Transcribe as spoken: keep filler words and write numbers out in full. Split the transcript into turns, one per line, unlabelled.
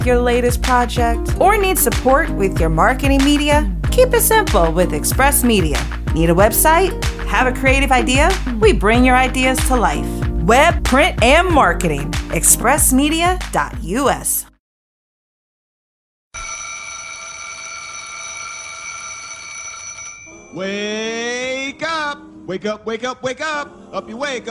your latest project, or need support with your marketing media? Keep it simple with Express Media. Need a website? Have a creative idea? We bring your ideas to life. Web, print, and marketing. express media dot u s.
Wake up! Wake up, wake up, wake up! Up you wake